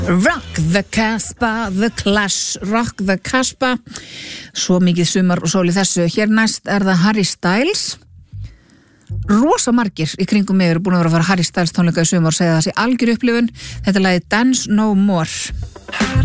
Rock the Casbah, The Clash, Rock the Casbah. Svo mikið sumar og sól í þessu. Hér næst það Harry Styles. Rosa margir í kringum mig eru búin að vera að fara Harry Styles tónleika í sumar og segja það sé algjör upplifun. Þetta er lagið Dance No More.